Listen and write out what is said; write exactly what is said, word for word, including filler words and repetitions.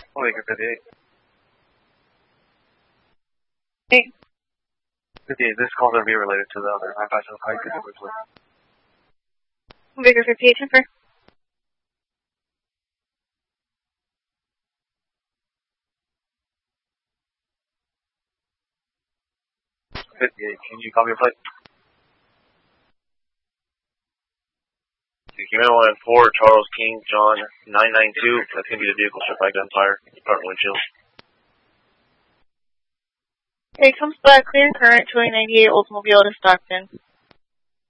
Baker fifty-eight. Hey. fifty-eight, this call will be related to the other nine five seven five. Could you please? Baker fifty-eight, temper. fifty-eight, can you call me a flight? Command one four, Charles King, John nine nine two. That's going to be the vehicle struck by gunfire. Department windshield. Okay, comes back, clear current, twenty ninety-eight, Oldsmobile to Stockton.